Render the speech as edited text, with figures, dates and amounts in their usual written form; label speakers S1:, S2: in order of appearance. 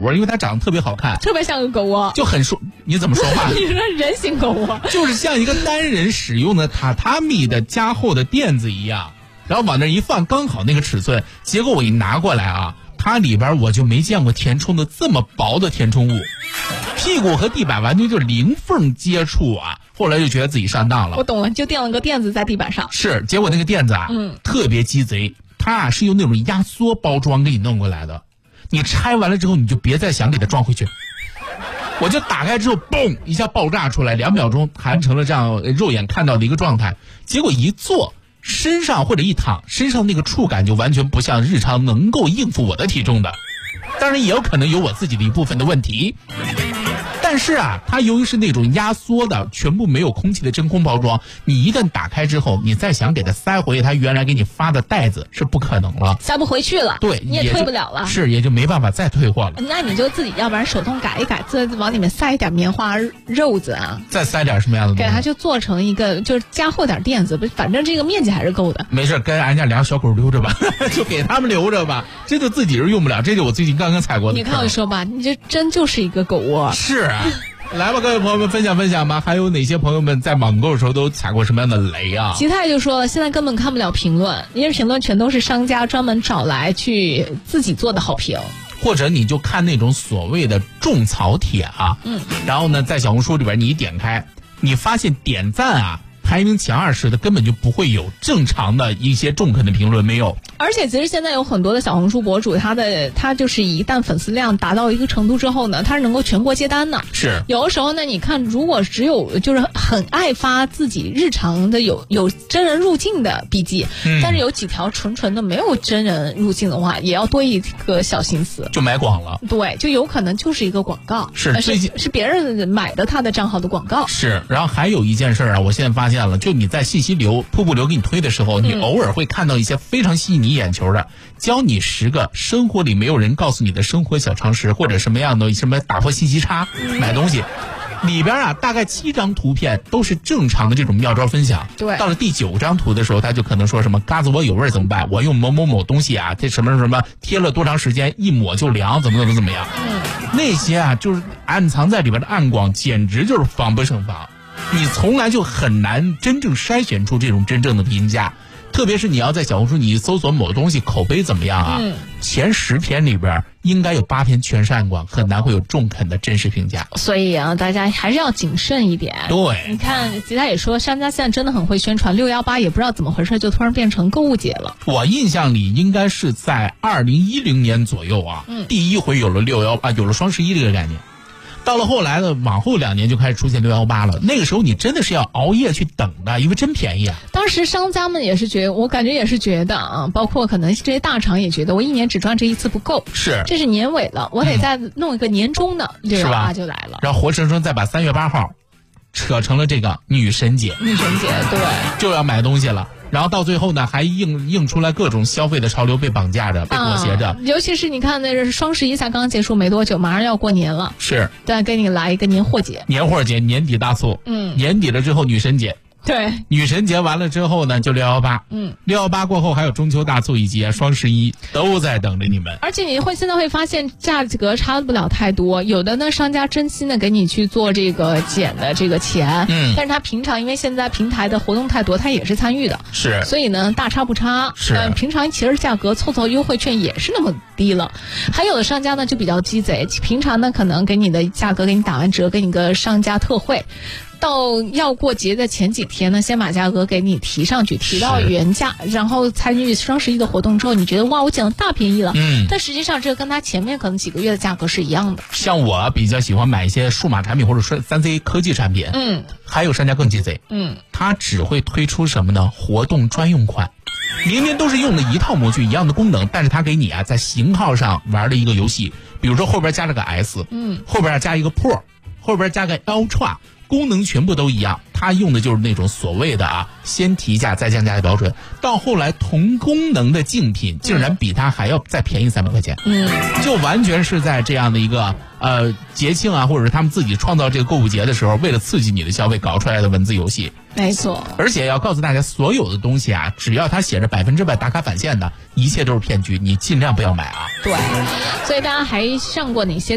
S1: 窝，因为它长得特别好看，
S2: 特别像个狗窝，
S1: 就很说你怎么说话？
S2: 你说人形狗窝，
S1: 就是像一个单人使用的榻榻米的加厚的垫子一样，然后往那一放，刚好那个尺寸。结果我一拿过来啊，它里边我就没见过填充的这么薄的填充物，屁股和地板完全就是零缝接触啊。后来就觉得自己上当了。
S2: 我懂了，就垫了个垫子在地板上。
S1: 是，结果那个垫子啊，特别鸡贼，它啊是用那种压缩包装给你弄过来的。你拆完了之后，你就别再想给它装回去。我就打开之后，嘣一下爆炸出来，2秒钟弹成了这样肉眼看到的一个状态。结果一坐身上或者一躺身上，那个触感就完全不像日常能够应付我的体重的。当然也有可能有我自己的一部分的问题。但是啊，它由于是那种压缩的，全部没有空气的真空包装，你一旦打开之后，你再想给它塞回它原来给你发的袋子是不可能了，
S2: 塞不回去了。
S1: 对，
S2: 你也退不了了。
S1: 是，也就没办法再退货了。
S2: 那你就自己要不然手动改一改，再往里面塞一点棉花肉子啊，
S1: 再塞点什么样的东西？
S2: 给它就做成一个，就是加厚点垫子，反正这个面积还是够的。
S1: 没事，跟人家2小狗留着吧，就给他们留着吧。这就自己是用不了，这就我最近刚刚踩过的。
S2: 你看我说吧，你这真就是一个狗窝。
S1: 是啊。来吧，各位朋友们，分享吧。还有哪些朋友们在网购的时候都踩过什么样的雷啊？
S2: 吉泰就说了，现在根本看不了评论，因为评论全都是商家专门找来去自己做的好评。
S1: 或者你就看那种所谓的种草帖啊，然后呢，在小红书里边你一点开，你发现点赞啊排名前20的根本就不会有正常的一些中肯的评论，没有。
S2: 而且其实现在有很多的小红书博主，他就是一旦粉丝量达到一个程度之后呢，他是能够全国接单的。
S1: 是。
S2: 有的时候呢，你看如果只有就是很爱发自己日常的有真人入境的笔记，但是有几条纯的没有真人入境的话，也要多一个小心思，
S1: 就买广了。
S2: 对，就有可能就是一个广告，
S1: 是
S2: 别人买的他的账号的广告。
S1: 是。然后还有一件事啊，我现在发现了，就你在信息流瀑布流给你推的时候，你偶尔会看到一些非常吸引你眼球的，教你10个生活里没有人告诉你的生活小常识，或者什么样的什么打破信息差买东西，里边啊大概7张图片都是正常的这种妙招分享。
S2: 对，
S1: 到了第9张图的时候，他就可能说什么嘎子窝有味怎么办？我用某某某东西啊，这什么贴了多长时间一抹就凉，怎么样？那些啊就是暗藏在里边的暗广，简直就是防不胜防。你从来就很难真正筛选出这种真正的评价。特别是你要在小红书你搜索某东西口碑怎么样啊，前10篇里边应该有8篇全是暗广，很难会有中肯的真实评价。
S2: 所以啊，大家还是要谨慎一点。
S1: 对，
S2: 你看吉他也说，商家现在真的很会宣传，618也不知道怎么回事，就突然变成购物节了。
S1: 我印象里应该是在2010年左右啊，第一回有了618，有了双11这个概念。到了后来呢，往后2年就开始出现618了。那个时候你真的是要熬夜去等的，因为真便宜啊。
S2: 当时商家们也是觉得，我感觉也是觉得啊，包括可能这些大厂也觉得，我1年只赚这一次不够，
S1: 是，
S2: 这是年尾了，我得再弄一个年终的618就来了。
S1: 然后活生生再把3月8号扯成了这个女神节。
S2: 女神节，对，
S1: 就要买东西了。然后到最后呢，还映出来各种消费的潮流被绑架着，被裹挟着。
S2: 尤其是你看，那是双11才刚刚结束没多久，马上要过年了。
S1: 是，
S2: 再给你来一个年货节。
S1: 年货节，年底大促。年底了之后女神节。
S2: 对，
S1: 女神节完了之后呢，就618。618过后还有中秋大促以及双11，都在等着你们。
S2: 而且你现在会发现价格差不了太多，有的呢商家真心的给你去做这个减的这个钱，但是他平常因为现在平台的活动太多，他也是参与的，
S1: 是，
S2: 所以呢大差不差。
S1: 是，
S2: 平常其实价格凑优惠券也是那么低了。还有的商家呢就比较鸡贼，平常呢可能给你的价格给你打完折，给你个商家特惠。到要过节的前几天呢，先把价格给你提上去，提到原价，然后参与双11的活动之后，你觉得哇，我捡了大便宜了。但实际上这个跟他前面可能几个月的价格是一样的。像
S1: 我比较喜欢买一些数码产品或者说3C 科技产品，还有商家更鸡贼，他只会推出什么呢？活动专用款。明明都是用的一套模具一样的功能，但是他给你啊在型号上玩了一个游戏，比如说后边加了个 S，后边加一个 Pro， 后边加个 Ultra。功能全部都一样，它用的就是那种所谓的啊，先提价再降价的标准。到后来同功能的竞品竟然比它还要再便宜300块钱，就完全是在这样的一个节庆啊，或者是他们自己创造这个购物节的时候，为了刺激你的消费搞出来的文字游戏。
S2: 没错，
S1: 而且要告诉大家，所有的东西啊，只要它写着100%打卡返现的，一切都是骗局，你尽量不要买啊。
S2: 对，所以大家还上过哪些